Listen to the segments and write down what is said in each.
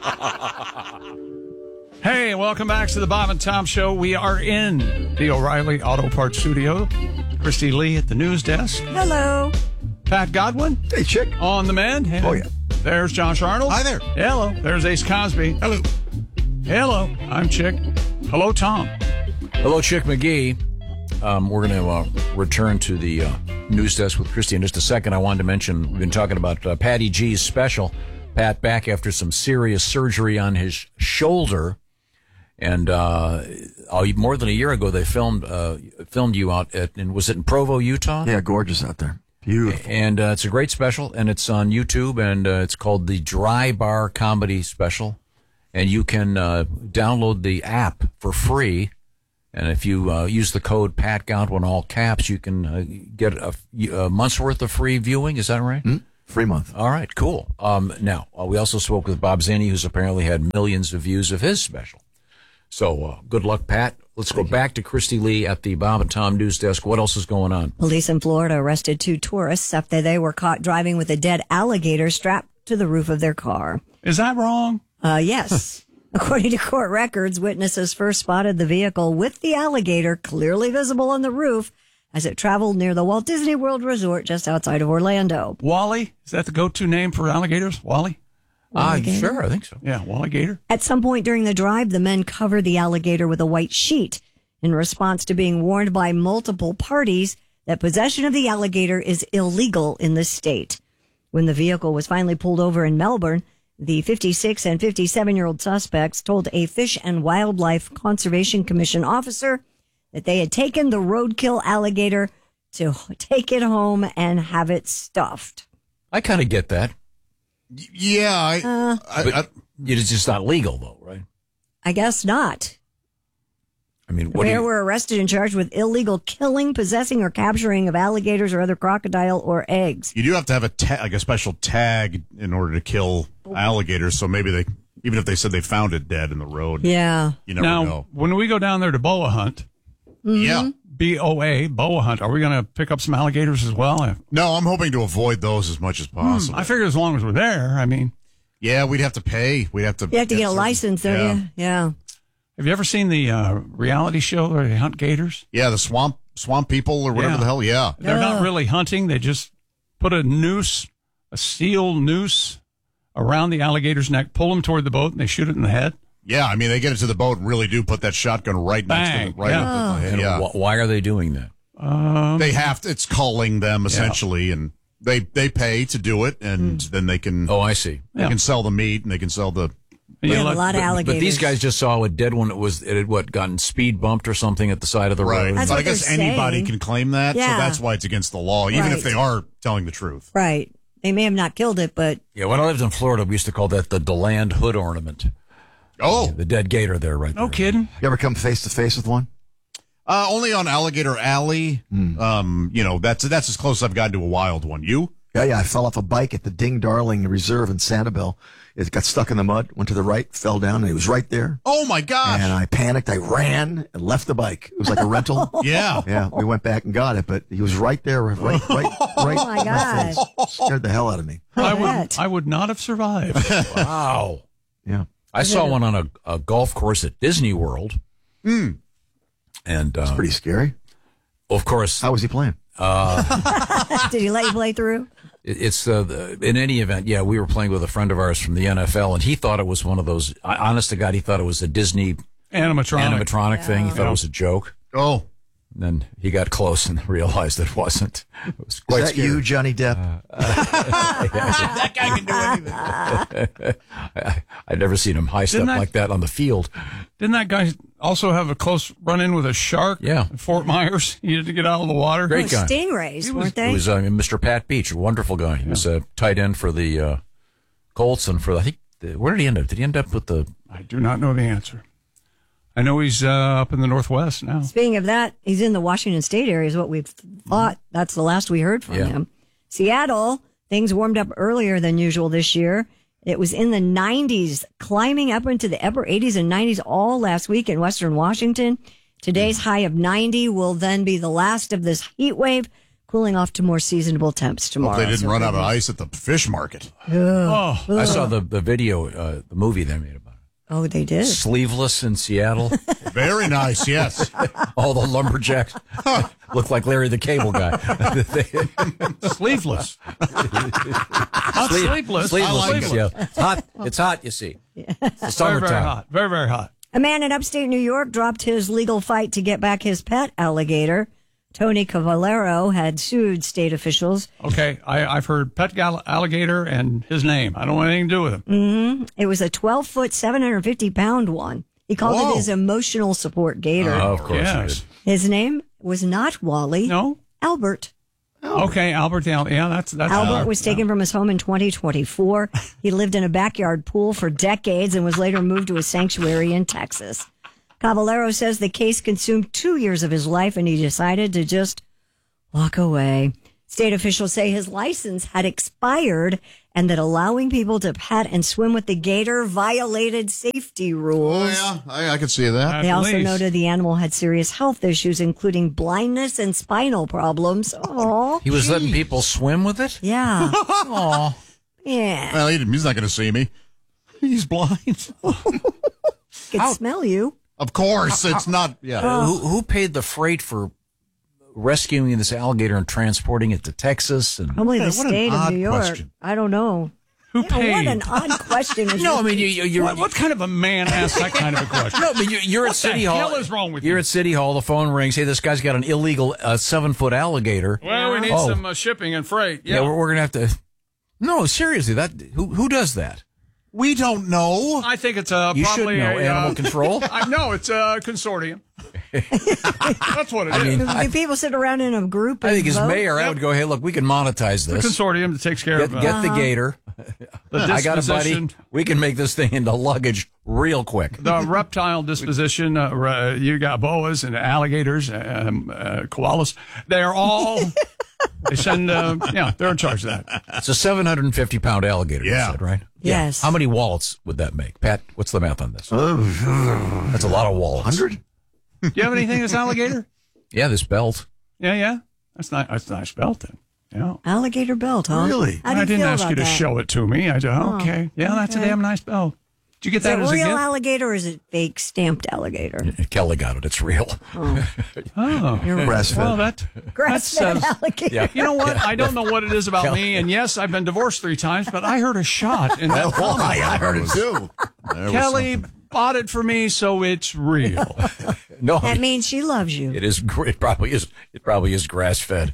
Hey, welcome back to the Bob and Tom Show. We are in the O'Reilly Auto Parts studio. Christy Lee at the news desk. Hello. Pat Godwin. Hey, Chick. On the mend. And Oh, yeah. there's Josh Arnold. Hi there. Hello. There's Ace Cosby. Hello. Hello. I'm Chick. Hello, Tom. Hello, Chick McGee. We're going to return to the news desk with Christy in just a second. I wanted to mention, we've been talking about Patty G's special. Pat back after some serious surgery on his shoulder. And more than a year ago, they filmed you out was it in Provo, Utah? Yeah, gorgeous out there. Beautiful. And it's a great special, and it's on YouTube, and it's called the Dry Bar Comedy Special. And you can download the app for free. And if you use the code Pat Godwin, all caps, you can get a month's worth of free viewing. Is that right? Mm-hmm. Free month. All right, cool. Now, we also spoke with Bob Zaney, who's apparently had millions of views of his special. So good luck, Pat. Let's go back to Christy Lee at the Bob and Tom News Desk. What else is going on? Police in Florida arrested 2 tourists after they were caught driving with a dead alligator strapped to the roof of their car. Is that wrong? Yes. According to court records, witnesses first spotted the vehicle with the alligator clearly visible on the roof as it traveled near the Walt Disney World Resort just outside of Orlando. Wally? Is that the go-to name for alligators? Wally? Sure, I think so. Yeah, Walligator. At some point during the drive, the men covered the alligator with a white sheet in response to being warned by multiple parties that possession of the alligator is illegal in the state. When the vehicle was finally pulled over in Melbourne, the 56 and 57-year-old suspects told a Fish and Wildlife Conservation Commission officer that they had taken the roadkill alligator to take it home and have it stuffed. I kind of get that. Yeah, It's just not legal, though, right? I guess not. I mean, They were arrested and charged with illegal killing, possessing, or capturing of alligators or other crocodile or eggs. You do have to have a special tag in order to kill alligators. So maybe even if they said they found it dead in the road, Yeah. you never Now, know. when we go down there to boa hunt, Yeah. BOA, boa hunt, are we going to pick up some alligators as well? No, I'm hoping to avoid those as much as possible. I figure as long as we're there, I mean. Yeah, we'd have to pay. You have to get a license, don't you? Yeah. Have you ever seen the reality show where they hunt gators? Yeah, the swamp people or whatever Yeah. the hell. Yeah. They're not really hunting. They just put a steel noose around the alligator's neck, pull them toward the boat, and they shoot it in the head. Yeah, I mean, they get it to the boat and really do put that shotgun right next to Bang. it. Right Yeah. up the head. And Yeah. why are they doing that? They have to, it's culling them essentially, and they pay to do it, and then they can Oh, I see. they can sell the meat and they can sell the. And We you have a look- lot of alligators. But these guys just saw a dead one. It had gotten speed bumped or something at the side of the Right. road. That's But I what guess they're anybody saying. can claim that, Yeah. so that's why it's against the law, even Right. if they are telling the truth. Right. They may have not killed it, but Yeah, when I lived in Florida, we used to call that the DeLand hood ornament. Oh, The dead gator there, right No there. kidding. You ever come face to face with one? only on Alligator Alley. That's as close as I've gotten to a wild one. You? Yeah. I fell off a bike at the Ding Darling Reserve in Sanibel. It got stuck in the mud, went to the right, fell down, and it was right there. Oh my gosh! And I panicked. I ran and left the bike. It was like a rental. Yeah. Yeah, we went back and got it, but he was right there, right. oh my gosh. Scared the hell out of me. I would not have survived. Wow. Yeah. I saw one on a golf course at Disney World. And It's pretty scary. of course, How was he playing? Did he let you play through? it's in any event. Yeah, we were playing with a friend of ours from the NFL, and he thought it was one of those. Honest to God, he thought it was a Disney Animatronic. thing. He thought it was a joke. Oh, And then he got close and realized it wasn't. It was quite Is that scary. you, Johnny Depp? that guy can do anything. I'd never seen him high step Didn't I- like that on the field. Didn't that guy also have a close run-in with a shark? Yeah. At Fort Myers. He had to get out of the water. Great guy. Stingrays, weren't It they? was Mr. Pat Beach, a wonderful guy. He was a tight end for the Colts and for where did he end up? Did he end up with the? I do not know the answer. I know he's up in the Northwest now. Speaking of that, he's in the Washington State area is what we've thought. That's the last we heard from Yeah. him. Seattle, things warmed up earlier than usual this year. It was in the 90s, climbing up into the upper 80s and 90s all last week in Western Washington. Today's high of 90 will then be the last of this heat wave. cooling off to more seasonable temps tomorrow. Hope they didn't So run out of maybe- ice at the fish market. Oh, I saw the video, the movie they made about it. Oh, they did. Sleeveless in Seattle. Very nice, yes. All the lumberjacks look like Larry the Cable Guy. sleeveless. Not sleepless. Sleeveless I like in it. Seattle. It's hot. It's hot, you see. It's the Very, summertime. very hot. Very, very hot. A man in upstate New York dropped his legal fight to get back his pet alligator. Tony Cavallero had sued state officials. Okay, I've heard pet alligator and his name. I don't want anything to do with him. It was a 12-foot, 750-pound one. He called Whoa. it his emotional support gator. Oh, of course you Yes. did. His name was not Wally. No? Albert. Okay, Albert. Yeah, that's Albert was taken from his home in 2024. He lived in a backyard pool for decades and was later moved to a sanctuary in Texas. Cavallero says the case consumed 2 years of his life and he decided to just walk away. State officials say his license had expired and that allowing people to pet and swim with the gator violated safety rules. Oh, yeah, I could see that. They At also least. noted the animal had serious health issues, including blindness and spinal problems. Oh, He was letting people swim with it? yeah. Aw. Yeah. Well, he's not going to see me. He's blind. Could smell you. Of course, it's not. Yeah. Who paid the freight for rescuing this alligator and transporting it to Texas? And Probably the What an state of odd New York. question. I don't know. Who Yeah, paid? what an odd question. Is no, I this? mean you're What kind of a man asks that kind of a question? no, I mean you're at City the Hall. hell is wrong with You're you? at City Hall. The phone rings. Hey, this guy's got an illegal 7-foot alligator. Well, we need Oh. some shipping and freight. Yeah, Yeah, we're gonna have to. No, seriously, that who does that? We don't know. I think it's You should probably know a, animal control. No, it's a consortium. That's what it is. Do people sit around in a group? I and think as vote? mayor, I would go, hey, look, we can monetize The this. consortium that takes care Get, of get the gator. the I got a buddy. disposition, We can make this thing into luggage real quick. the reptile disposition. You got boas and alligators, koalas. They're all. They send. They're in charge of that. It's a 750-pound alligator. You Yeah. said, right? Yes. How many wallets would that make, Pat? What's the math on this? Oh, That's a lot of wallets. 100? Do you have anything that's alligator? Yeah, this belt. Yeah. That's not. That's a nice belt then. Yeah. Alligator belt, huh? Really? How do I you didn't feel ask about you to that? show it to me. I said, okay. Yeah, that's a okay. damn nice belt. Did you get Is that it as a real gift? alligator or is it fake stamped alligator? Kelly got it. It's real. Oh, Grass-fed. well, that Grass-fed says- alligator. Yeah. You know what? I don't know what it is about me. And yes, I've been divorced 3 times, but I heard a shot. And I heard it too. There was Kelly something. bought it for me, so it's real. No, That means she loves you. it is. It probably is. It probably is grass fed.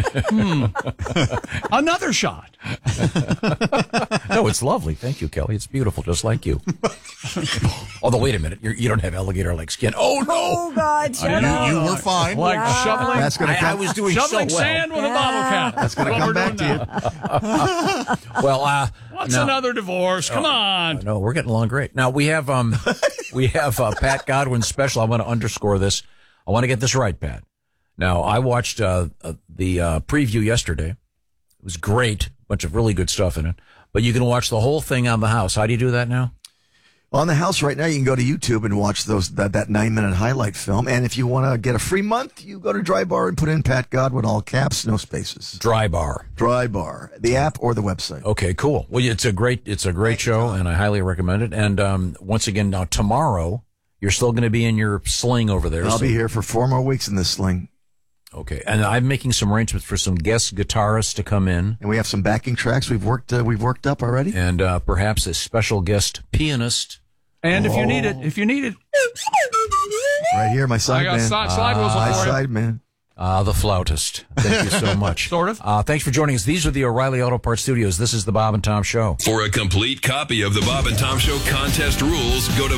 Another shot. No, it's lovely. Thank you, Kelly. It's beautiful, just like you. Although, wait a minute, you don't have alligator-like skin. Oh no! Oh, God, shut up. You were fine. Like shoveling, That's going to I come. was doing shoveling so well. sand with a bottle cap. That's going to What come we're back doing to you. now. Well, What's no, another divorce? Come on. No, we're getting along great. Now we have Pat Godwin's special. I want to underscore this. I want to get this right, Pat. Now I watched the preview yesterday. It was great, bunch of really good stuff in it. But you can watch the whole thing on the house. How do you do that now? On the house right now, you can go to YouTube and watch that 9-minute highlight film. And if you want to get a free month, you go to Dry Bar and put in Pat Godwin, all caps, no spaces. Dry Bar. Dry Bar, the app or the website. Okay, cool. Well, it's a great show, and I highly recommend it. And once again, now tomorrow you're still going to be in your sling over there. I'll so- be here for 4 more weeks in this sling. Okay, and I'm making some arrangements for some guest guitarists to come in, And we have some backing tracks we've worked up already. and perhaps a special guest pianist. And if you need it, Right here, my I side got man. slide whistle My for you. side man. The flautist. Thank you so much. Sort of. Thanks for joining us. These are the O'Reilly Auto Parts Studios. This is the Bob and Tom Show. For a complete copy of the Bob and Tom Show contest rules, go to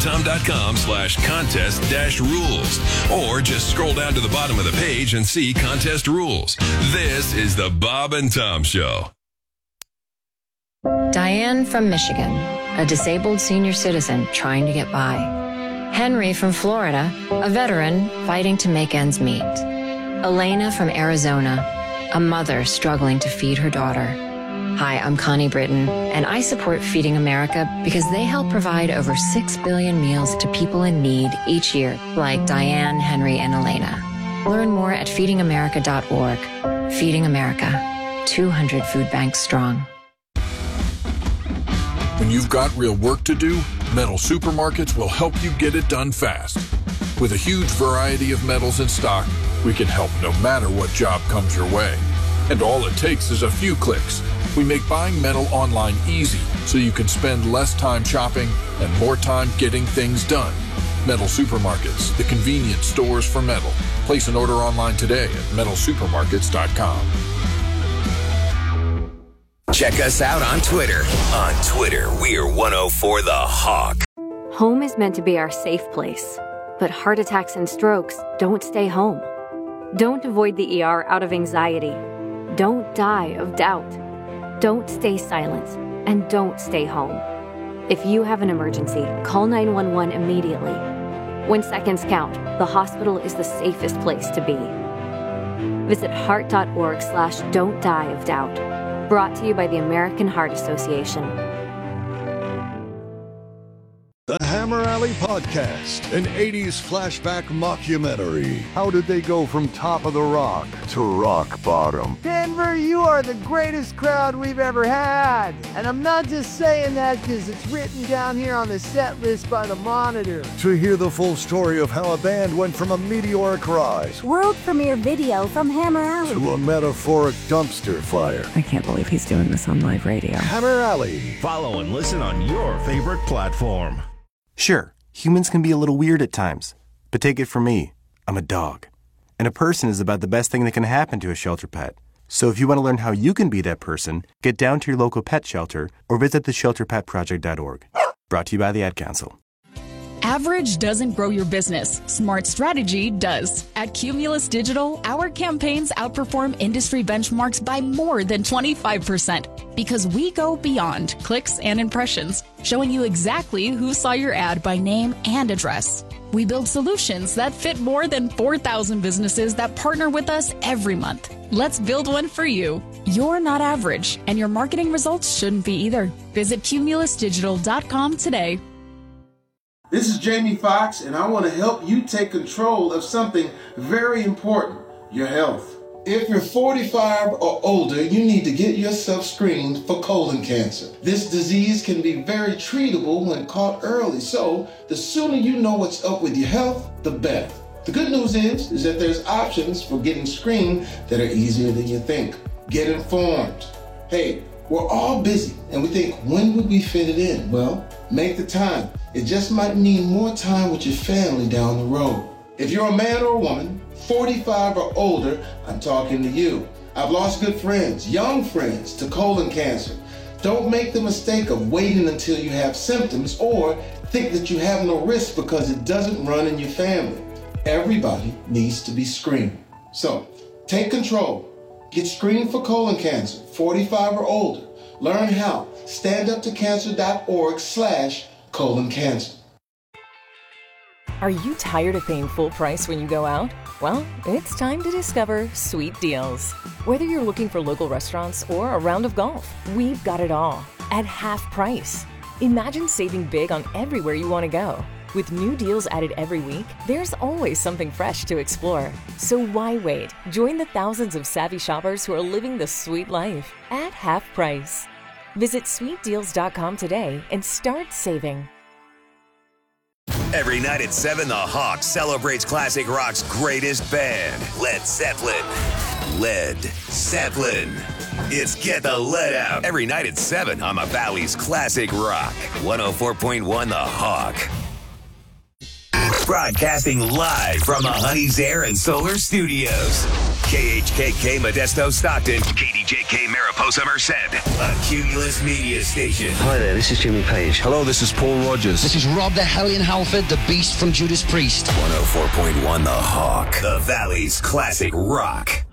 bobandtom.com/contest-rules. Or just scroll down to the bottom of the page and see contest rules. This is the Bob and Tom Show. Diane from Michigan, a disabled senior citizen trying to get by. Henry from Florida, a veteran fighting to make ends meet. Elena from Arizona, a mother struggling to feed her daughter. Hi, I'm Connie Britton, and I support Feeding America because they help provide over 6 billion meals to people in need each year, like Diane, Henry, and Elena. Learn more at feedingamerica.org. Feeding America, 200 food banks strong. When you've got real work to do, Metal Supermarkets will help you get it done fast. With a huge variety of metals in stock, we can help no matter what job comes your way. And all it takes is a few clicks. We make buying metal online easy so you can spend less time shopping and more time getting things done. Metal Supermarkets, the convenient stores for metal. Place an order online today at metalsupermarkets.com. Check us out on Twitter. On Twitter, we're 104 The Hawk. Home is meant to be our safe place, but heart attacks and strokes don't stay home. Don't avoid the ER out of anxiety. Don't die of doubt. Don't stay silent, and don't stay home. If you have an emergency, call 911 immediately. When seconds count, the hospital is the safest place to be. Visit heart.org/don't die of doubt. Brought to you by the American Heart Association. The Hammer Alley Podcast, an 80s flashback mockumentary. How did they go from top of the rock to rock bottom? Denver, you are the greatest crowd we've ever had. And I'm not just saying that because it's written down here on the set list by the Monitor. To hear the full story of how a band went from a meteoric rise, world premiere video from Hammer Alley, to a metaphoric dumpster fire. I can't believe he's doing this on live radio. Hammer Alley. Follow and listen on your favorite platform. Sure, humans can be a little weird at times, but take it from me, I'm a dog. And a person is about the best thing that can happen to a shelter pet. So if you want to learn how you can be that person, get down to your local pet shelter or visit theshelterpetproject.org. Brought to you by the Ad Council. Average doesn't grow your business. Smart strategy does. At Cumulus Digital, our campaigns outperform industry benchmarks by more than 25% because we go beyond clicks and impressions, showing you exactly who saw your ad by name and address. We build solutions that fit more than 4,000 businesses that partner with us every month. Let's build one for you. You're not average, and your marketing results shouldn't be either. Visit cumulusdigital.com today. This is Jamie Foxx, and I want to help you take control of something very important, your health. If you're 45 or older, you need to get yourself screened for colon cancer. This disease can be very treatable when caught early, so the sooner you know what's up with your health, the better. The good news is that there's options for getting screened that are easier than you think. Get informed. Hey, we're all busy, and we think, when would we fit it in? Well, make the time. It just might mean more time with your family down the road. If you're a man or a woman, 45 or older, I'm talking to you. I've lost good friends, young friends, to colon cancer. Don't make the mistake of waiting until you have symptoms or think that you have no risk because it doesn't run in your family. Everybody needs to be screened. So, take control. Get screened for colon cancer, 45 or older. Learn how. standuptocancer.org/colon cancer. Are you tired of paying full price when you go out? Well, it's time to discover Sweet Deals. Whether you're looking for local restaurants or a round of golf, we've got it all at half price. Imagine saving big on everywhere you want to go. With new deals added every week, there's always something fresh to explore. So why wait? Join the thousands of savvy shoppers who are living the sweet life at half price. Visit sweetdeals.com today and start saving. Every night at 7, the Hawk celebrates classic rock's greatest band, Led Zeppelin. Led Zeppelin. It's Get the Lead Out. Every night at 7 on the Valley's Classic Rock. 104.1 The Hawk. Broadcasting live from the Honey's Air and Solar Studios. KHKK Modesto Stockton. KDJK Mariposa Merced. A Cumulus Media Station. Hi there, this is Jimmy Page. Hello, this is Paul Rogers. This is Rob the Hellion Halford, the Beast from Judas Priest. 104.1 The Hawk. The Valley's Classic Rock.